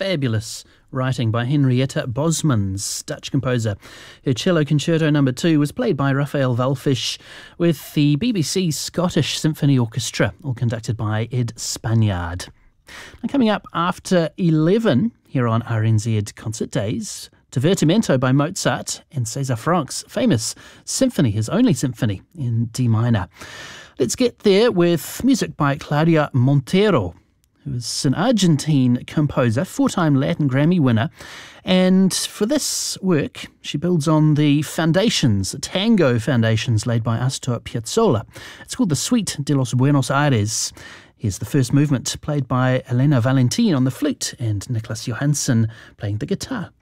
fabulous writing by Henrietta Bosmans, Dutch composer. Her Cello Concerto No. 2 was played by Raphael Walfish with the BBC Scottish Symphony Orchestra, all conducted by Ed Spaniard. Now, coming up after 11 here on RNZ Concert Days, Divertimento by Mozart and César Franck's famous symphony, his only symphony in D minor. Let's get there with music by Claudia Montero, who is an Argentine composer, 4-time Latin Grammy winner. And for this work, she builds on the foundations, the tango foundations laid by Astor Piazzolla. It's called the Suite de los Buenos Aires. Here's the first movement, played by Elena Valentin on the flute and Niklas Johansson playing the guitar.